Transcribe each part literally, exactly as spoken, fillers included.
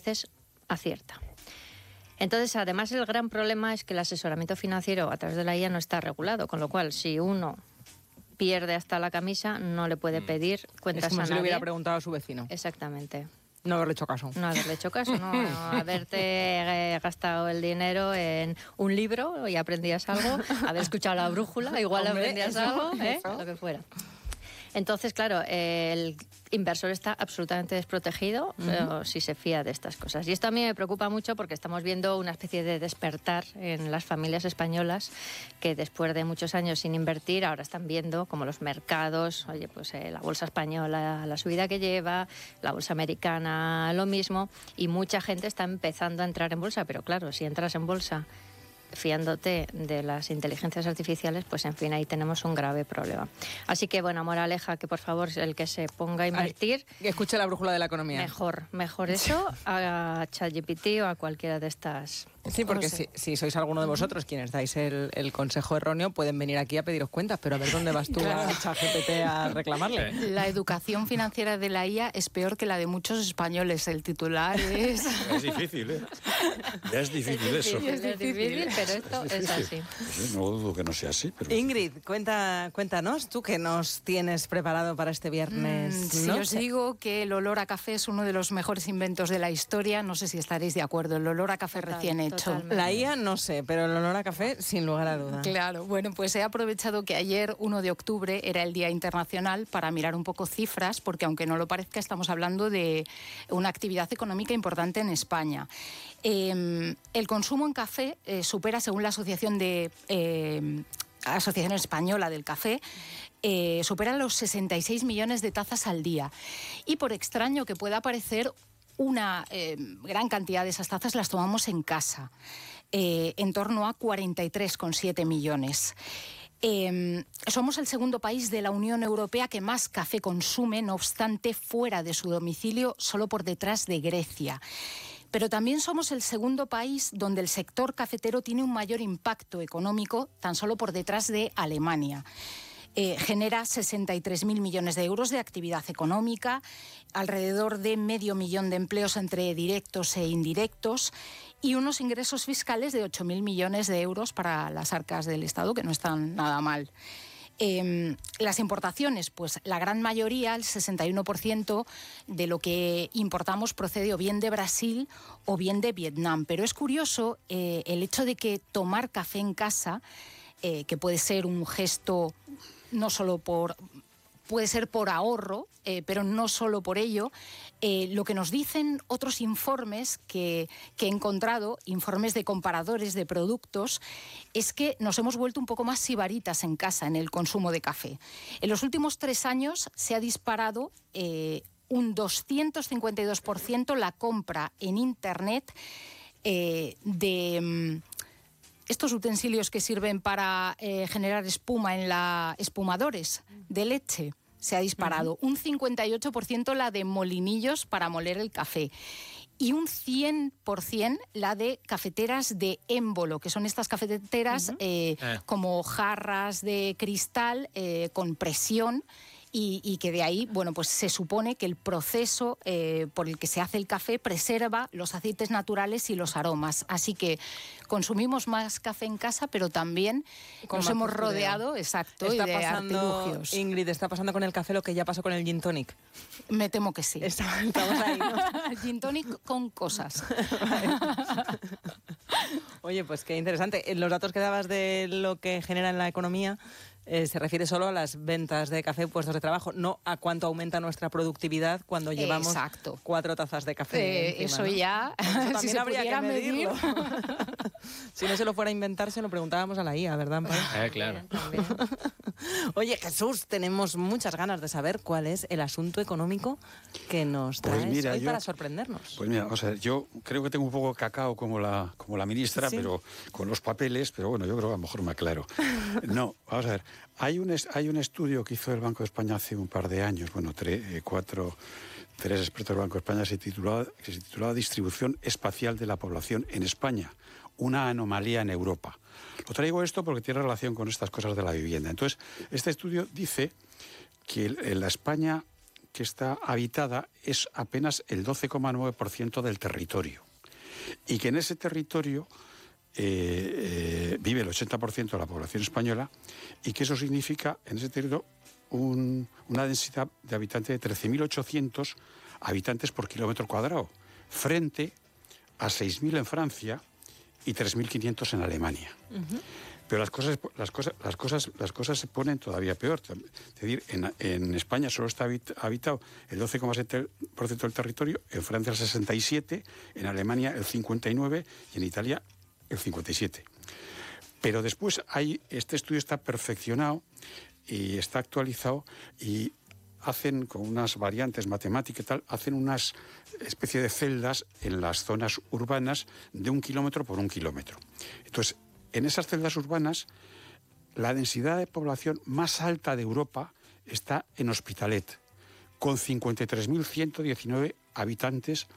veces acierta. Entonces, además, el gran problema es que el asesoramiento financiero a través de la I A no está regulado, con lo cual, si uno pierde hasta la camisa, no le puede pedir cuentas a nadie. Es como si le hubiera preguntado a su vecino. Exactamente. No haberle hecho caso. No haberle hecho caso, no, no haberte eh, gastado el dinero en un libro y aprendías algo, haber escuchado la brújula, igual Hombre, aprendías eso, algo, ¿eh? eso. Lo que fuera. Entonces, claro, el inversor está absolutamente desprotegido uh-huh. si se fía de estas cosas. Y esto a mí me preocupa mucho porque estamos viendo una especie de despertar en las familias españolas que después de muchos años sin invertir ahora están viendo como los mercados, oye, pues eh, la bolsa española, la subida que lleva, la bolsa americana, lo mismo, y mucha gente está empezando a entrar en bolsa, pero claro, si entras en bolsa fiándote de las inteligencias artificiales, pues en fin, ahí tenemos un grave problema. Así que, bueno, moraleja, que por favor, el que se ponga a invertir... Ay, que escuche la brújula de la economía. Mejor, mejor eso a ChatGPT o a cualquiera de estas... Sí, porque si, si sois alguno de vosotros quienes dais el, el consejo erróneo, pueden venir aquí a pediros cuentas, pero a ver dónde vas tú a ChatGPT a reclamarle. La educación financiera de la I A es peor que la de muchos españoles. El titular es... Es difícil, ¿eh? Ya es difícil, es eso. Difícil, es difícil, pero esto es, es así. Pues no dudo que no sea así. Pero... Ingrid, cuenta, cuéntanos, ¿tú qué nos tienes preparado para este viernes? Mm, si os digo que el olor a café es uno de los mejores inventos de la historia, no sé si estaréis de acuerdo, el olor a café Total, recién hecho. Totalmente. La I A no sé, pero el olor a café sin lugar a duda. Claro, bueno, pues he aprovechado que ayer, uno de octubre, era el Día Internacional para mirar un poco cifras, porque aunque no lo parezca, estamos hablando de una actividad económica importante en España. Eh, el consumo en café eh, supera, según la Asociación de eh, Asociación Española del Café, eh, supera los sesenta y seis millones de tazas al día. Y por extraño que pueda parecer, una eh, gran cantidad de esas tazas las tomamos en casa, eh, en torno a cuarenta y tres coma siete millones. Eh, somos el segundo país de la Unión Europea que más café consume, no obstante, fuera de su domicilio, solo por detrás de Grecia. Pero también somos el segundo país donde el sector cafetero tiene un mayor impacto económico, tan solo por detrás de Alemania. Eh, genera sesenta y tres mil millones de euros de actividad económica, alrededor de medio millón de empleos entre directos e indirectos y unos ingresos fiscales de ocho mil millones de euros para las arcas del Estado, que no están nada mal. Eh, las importaciones, pues la gran mayoría, el sesenta y uno por ciento de lo que importamos procede o bien de Brasil o bien de Vietnam. Pero es curioso eh, el hecho de que tomar café en casa, eh, que puede ser un gesto no solo por... puede ser por ahorro, eh, pero no solo por ello. Eh, lo que nos dicen otros informes que, que he encontrado, informes de comparadores de productos, es que nos hemos vuelto un poco más sibaritas en casa en el consumo de café. En los últimos tres años se ha disparado eh, un doscientos cincuenta y dos por ciento la compra en Internet eh, de... estos utensilios que sirven para eh, generar espuma en la espumadores de leche. Se ha disparado. Uh-huh. Un cincuenta y ocho por ciento la de molinillos para moler el café. Y un cien por ciento la de cafeteras de émbolo, que son estas cafeteras uh-huh. eh, eh. como jarras de cristal eh, con presión. Y, y que de ahí, bueno, pues se supone que el proceso eh, por el que se hace el café preserva los aceites naturales y los aromas. Así que consumimos más café en casa, pero también con nos hemos rodeado, exacto, está y de pasando, artilugios. Ingrid, ¿está pasando con el café lo que ya pasó con el gin tonic? Me temo que sí. Está, estamos ahí, ¿no? Gin tonic con cosas. Oye, pues qué interesante. Los datos que dabas de lo que genera en la economía eh, se refiere solo a las ventas de café, puestos de trabajo, no a cuánto aumenta nuestra productividad cuando llevamos Exacto. cuatro tazas de café. Eh, encima, eso ¿no? ya, Eso también si se habría que medirlo. medir. Si no se lo fuera a inventar, se lo preguntábamos a la I A, ¿verdad, Amparo? Eh, claro. Oye, Jesús, tenemos muchas ganas de saber cuál es el asunto económico que nos traes pues mira, hoy yo, para sorprendernos. Pues mira, o sea, yo creo que tengo un poco cacao como la, como la ministra, ¿Sí? pero con los papeles, pero bueno, yo creo que a lo mejor me aclaro. No, vamos a ver, hay un, hay un estudio que hizo el Banco de España hace un par de años, bueno, tres, eh, cuatro... Tres expertos del Banco de España se titulaba, que se titulaba Distribución espacial de la población en España, una anomalía en Europa. Lo traigo esto porque tiene relación con estas cosas de la vivienda. Entonces, este estudio dice que en la España que está habitada es apenas el doce coma nueve por ciento del territorio. Y que en ese territorio eh, eh, vive el ochenta por ciento de la población española, y que eso significa, en ese territorio, un, una densidad de habitantes de trece mil ochocientos habitantes por kilómetro cuadrado, frente a seis mil en Francia y tres mil quinientos en Alemania. Uh-huh. Pero las cosas, las, cosas, las, cosas, las cosas se ponen todavía peor. Es decir, en, en España solo está habitado el doce coma siete por ciento del territorio, en Francia el sesenta y siete por ciento, en Alemania el cincuenta y nueve por ciento y en Italia el cincuenta y siete por ciento. Pero después hay, este estudio está perfeccionado y está actualizado, y hacen con unas variantes matemáticas y tal, hacen unas especie de celdas en las zonas urbanas de un kilómetro por un kilómetro. Entonces, en esas celdas urbanas, la densidad de población más alta de Europa está en Hospitalet, con cincuenta y tres mil ciento diecinueve habitantes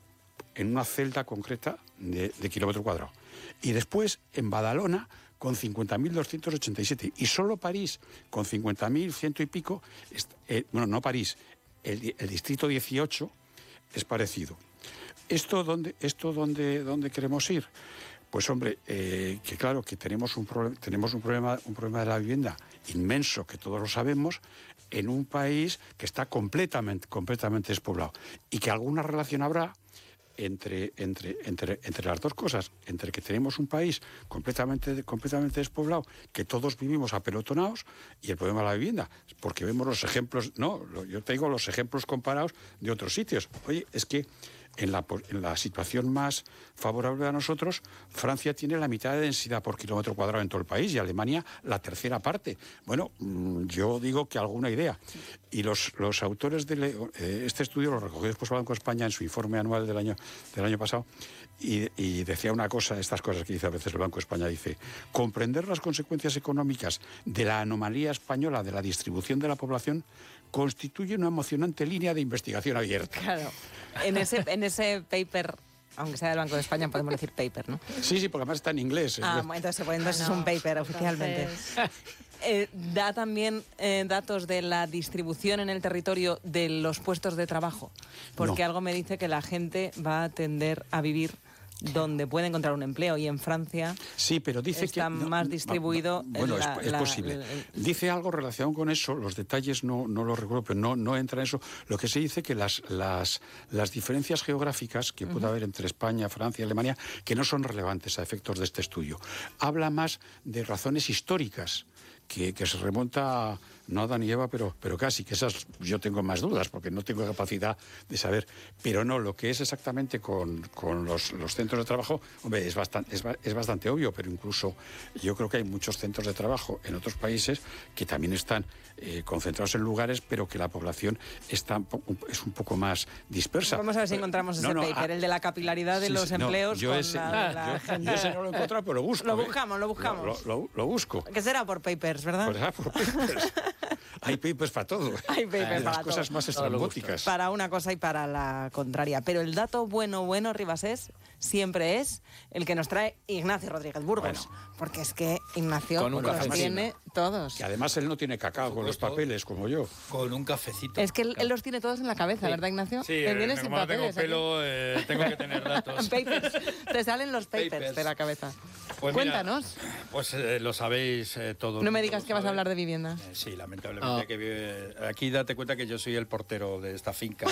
en una celda concreta de, de kilómetro cuadrado. Y después, en Badalona, con cincuenta mil doscientos ochenta y siete. Y solo París, con cincuenta mil ciento y pico, eh, bueno, no París, el, el distrito dieciocho es parecido. ¿Esto dónde, esto dónde, dónde queremos ir? Pues hombre, eh, que claro que tenemos un, pro, tenemos un problema, un problema de la vivienda inmenso, que todos lo sabemos, en un país que está completamente, completamente despoblado, y que alguna relación habrá entre, entre, entre, entre las dos cosas, entre que tenemos un país completamente, completamente despoblado, que todos vivimos apelotonados, y el problema de la vivienda, porque vemos los ejemplos, no, yo te digo los ejemplos comparados de otros sitios. Oye, es que En la, en la situación más favorable a nosotros, Francia tiene la mitad de densidad por kilómetro cuadrado en todo el país, y Alemania la tercera parte. Bueno, yo digo que alguna idea. Y los, los autores de eh, este estudio lo recogió después el Banco de España en su informe anual del año, del año pasado, y, y decía una cosa, estas cosas que dice a veces el Banco de España, dice: comprender las consecuencias económicas de la anomalía española de la distribución de la población constituye una emocionante línea de investigación abierta. Claro. En ese, en ese paper, aunque sea del Banco de España, podemos decir paper, ¿no? Sí, sí, porque además está en inglés. Ah, bueno, entonces, pues, entonces no, es un paper oficialmente. Entonces... Eh, da también eh, datos de la distribución en el territorio de los puestos de trabajo, porque no. Algo me dice que la gente va a tender a vivir donde puede encontrar un empleo, y en Francia sí, pero dice está que no, más distribuido. No, bueno, la, es, es la, posible. La, la, dice algo relacionado con eso, los detalles no, no los recuerdo, pero no, no entra en eso. Lo que se dice que las, las, las diferencias geográficas que puede uh-huh. haber entre España, Francia y Alemania, que no son relevantes a efectos de este estudio. Habla más de razones históricas, que, que se remonta a, no a Adán y Eva, pero, pero casi, que esas yo tengo más dudas, porque no tengo capacidad de saber. Pero no, lo que es exactamente con, con los, los centros de trabajo, hombre, es bastante, es, es bastante obvio, pero incluso yo creo que hay muchos centros de trabajo en otros países que también están eh, concentrados en lugares, pero que la población está un, es un poco más dispersa. Vamos a ver si encontramos ese no, no, paper, ah, el de la capilaridad de sí, los sí, empleos. No, yo, con ese, la, la yo, yo ese no lo he encontrado, pero lo busco. Lo buscamos, ¿eh? lo buscamos. Lo, lo, lo busco. ¿Qué será por papers, verdad? Pues, ah, por papers. Hay papers para todo. Hay papers para las todo. Cosas más estrambóticas. Para una cosa y para la contraria. Pero el dato bueno, bueno, Ribasés, siempre es el que nos trae Ignacio Rodríguez Burgos. Bueno. Porque es que Ignacio los tiene todos. Y además él no tiene cacao con los papeles, como yo. Con un cafecito. Es que él, él los tiene todos en la cabeza, sí. ¿verdad, Ignacio? Sí, eh, vienes como sin papeles, tengo pelo, eh, tengo que tener datos. Papers. Te salen los papers, papers de la cabeza. Pues Cuéntanos. Mira, pues eh, lo sabéis eh, todos. No me digas que vas a hablar de vivienda. Eh, sí, lamentablemente. Oh. Que vive... Aquí date cuenta que yo soy el portero de esta finca.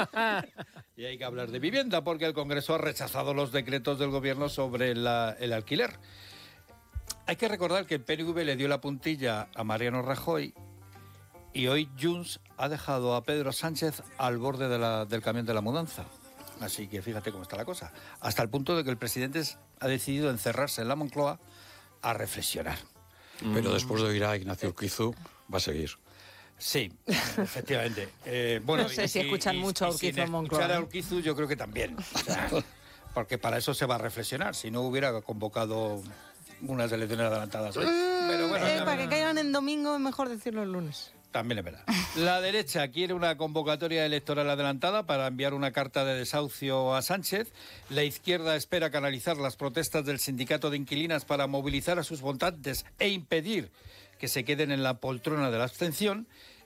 Y hay que hablar de vivienda porque el Congreso ha rechazado los decretos del Gobierno sobre la, el alquiler. Hay que recordar que el P N V le dio la puntilla a Mariano Rajoy, y hoy Junts ha dejado a Pedro Sánchez al borde de la, del camión de la mudanza. Así que fíjate cómo está la cosa. Hasta el punto de que el presidente ha decidido encerrarse en la Moncloa a reflexionar. Pero después de oír a Ignacio Urquizu, va a seguir. Sí, efectivamente. Eh, bueno, no sé y, si escuchan y, mucho a Urquizu en Moncloa. Escuchar a Urquizu yo creo que también. O sea, porque para eso se va a reflexionar. Si no hubiera convocado unas elecciones adelantadas hoy. Pero bueno, eh, para que caigan en domingo es mejor decirlo el lunes. También es verdad. La derecha quiere una convocatoria electoral adelantada para enviar una carta de desahucio a Sánchez. La izquierda espera canalizar las protestas del sindicato de inquilinas para movilizar a sus votantes e impedir que se queden en la poltrona de la abstención.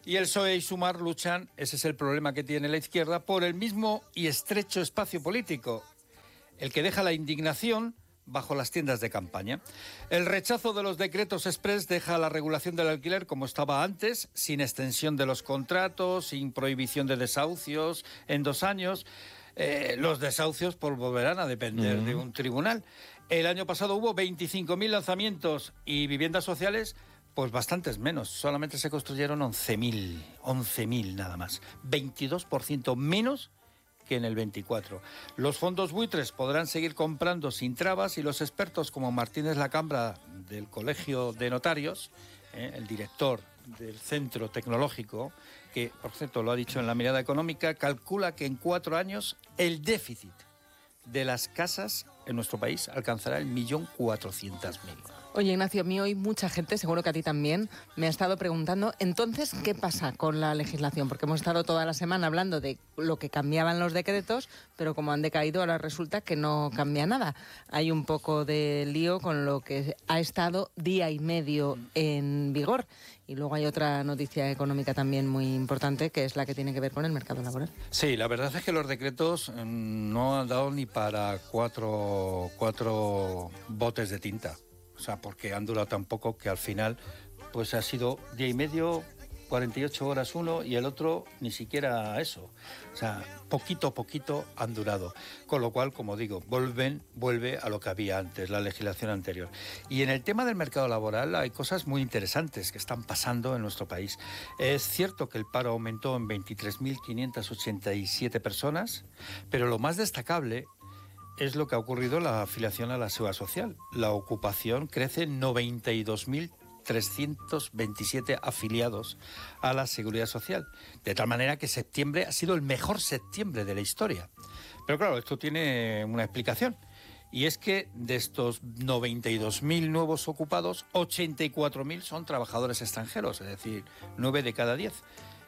Y el P S O E y Sumar luchan, ese es el problema que tiene la izquierda, por el mismo y estrecho espacio político, el que deja la indignación bajo las tiendas de campaña. El rechazo de los decretos express deja la regulación del alquiler como estaba antes, sin extensión de los contratos, sin prohibición de desahucios en dos años. Eh, los desahucios pues, volverán a depender uh-huh. de un tribunal. El año pasado hubo veinticinco mil lanzamientos y viviendas sociales, pues bastantes menos. Solamente se construyeron once mil, once mil nada más. veintidós por ciento menos que en el veinticuatro. Los fondos buitres podrán seguir comprando sin trabas y los expertos como Martínez Lacambra del Colegio de Notarios, eh, el director del Centro Tecnológico, que por cierto lo ha dicho en La Mirada Económica, calcula que en cuatro años el déficit de las casas en nuestro país alcanzará el millón cuatrocientos mil. Oye, Ignacio, a mí hoy mucha gente, seguro que a ti también, me ha estado preguntando, entonces, ¿qué pasa con la legislación? Porque hemos estado toda la semana hablando de lo que cambiaban los decretos, pero como han decaído, ahora resulta que no cambia nada. Hay un poco de lío con lo que ha estado día y medio en vigor. Y luego hay otra noticia económica también muy importante, que es la que tiene que ver con el mercado laboral. Sí, la verdad es que los decretos no han dado ni para cuatro, cuatro botes de tinta. O sea, porque han durado tan poco que al final pues ha sido día y medio, cuarenta y ocho horas uno y el otro ni siquiera eso. O sea, poquito a poquito han durado. Con lo cual, como digo, vuelven, vuelve a lo que había antes, la legislación anterior. Y en el tema del mercado laboral hay cosas muy interesantes que están pasando en nuestro país. Es cierto que el paro aumentó en veintitrés mil quinientas ochenta y siete personas, pero lo más destacable es lo que ha ocurrido en la afiliación a la Seguridad Social. La ocupación crece en noventa y dos mil trescientos veintisiete afiliados a la Seguridad Social. De tal manera que septiembre ha sido el mejor septiembre de la historia. Pero claro, esto tiene una explicación. Y es que de estos noventa y dos mil nuevos ocupados, ochenta y cuatro mil son trabajadores extranjeros, es decir, nueve de cada diez.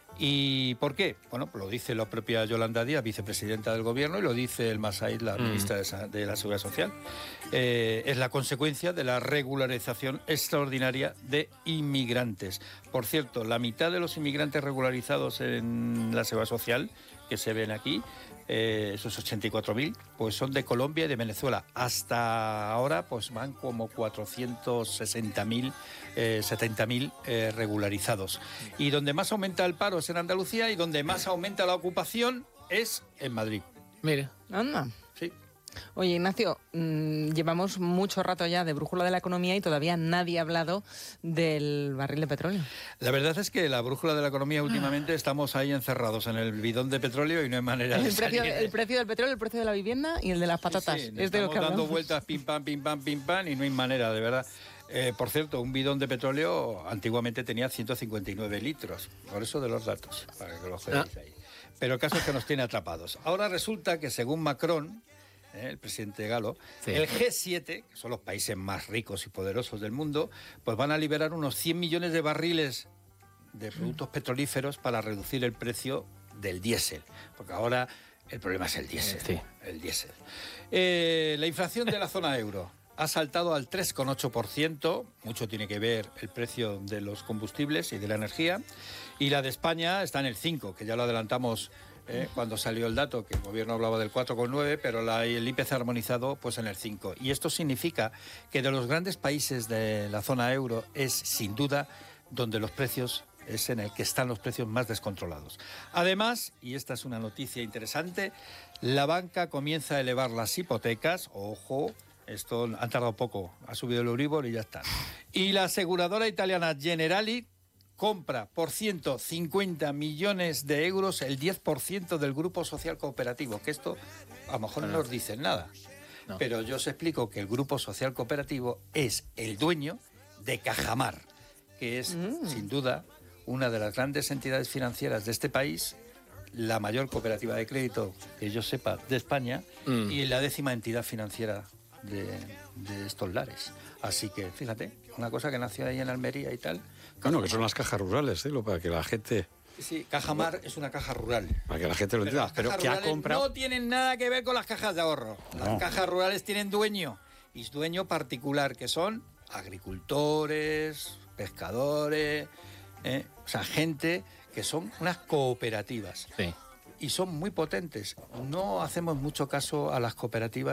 ¿Y por qué? Bueno, pues lo dice la propia Yolanda Díaz, vicepresidenta del Gobierno, y lo dice el Massaid, la ministra mm. de, de la Seguridad Social. Eh, es la consecuencia de la regularización extraordinaria de inmigrantes. Por cierto, la mitad de los inmigrantes regularizados en la Seguridad Social, que se ven aquí, eh, esos ochenta y cuatro mil, pues son de Colombia y de Venezuela. Hasta ahora pues van como cuatrocientos sesenta mil, eh, setenta mil eh, regularizados. Y donde más aumenta el paro es en Andalucía y donde más aumenta la ocupación es en Madrid. Mire. Anda. Sí. Oye, Ignacio, mmm, llevamos mucho rato ya de Brújula de la Economía y todavía nadie ha hablado del barril de petróleo. La verdad es que la Brújula de la Economía últimamente estamos ahí encerrados en el bidón de petróleo y no hay manera de el precio, salir. El precio del petróleo, el precio de la vivienda y el de las patatas. Sí, sí, es de lo que dando hablamos. vueltas pim pam, pim pam, pim pam y no hay manera, de verdad. Eh, por cierto, un bidón de petróleo antiguamente tenía ciento cincuenta y nueve litros, por eso de los datos, para que lo veáis ahí. Pero el caso es que nos tiene atrapados. Ahora resulta que según Macron, eh, el presidente Galo, sí. el G siete, que son los países más ricos y poderosos del mundo, pues van a liberar unos cien millones de barriles de productos petrolíferos para reducir el precio del diésel, porque ahora el problema es el diésel. Sí. El diésel. Eh, la inflación de la zona euro ha saltado al tres coma ocho por ciento, mucho tiene que ver el precio de los combustibles y de la energía, y la de España está en el cinco por ciento, que ya lo adelantamos eh, cuando salió el dato, que el gobierno hablaba del cuatro coma nueve por ciento, pero la, el I P C armonizado pues en el cinco por ciento. Y esto significa que de los grandes países de la zona euro es sin duda donde los precios es en el que están los precios más descontrolados. Además, y esta es una noticia interesante, la banca comienza a elevar las hipotecas, ojo, esto han tardado poco, ha subido el Euribor y ya está. Y la aseguradora italiana Generali compra por ciento cincuenta millones de euros el diez por ciento del Grupo Social Cooperativo, que esto a lo mejor no nos dicen nada, no. Pero yo os explico que el Grupo Social Cooperativo es el dueño de Cajamar, que es, mm. sin duda, una de las grandes entidades financieras de este país, la mayor cooperativa de crédito, que yo sepa, de España, mm. y la décima entidad financiera De, de estos lares. Así que, fíjate, una cosa que nació ahí en Almería y tal. Bueno, que son las cajas rurales, ¿eh? Para que la gente... Sí, Cajamar es una caja rural. Para que la gente lo entienda. Pero, pero que ha comprado... no tienen nada que ver con las cajas de ahorro. Las no. cajas rurales tienen dueño, y es dueño particular, que son agricultores, pescadores, ¿eh? O sea, gente que son unas cooperativas. Sí. Y son muy potentes. No hacemos mucho caso a las cooperativas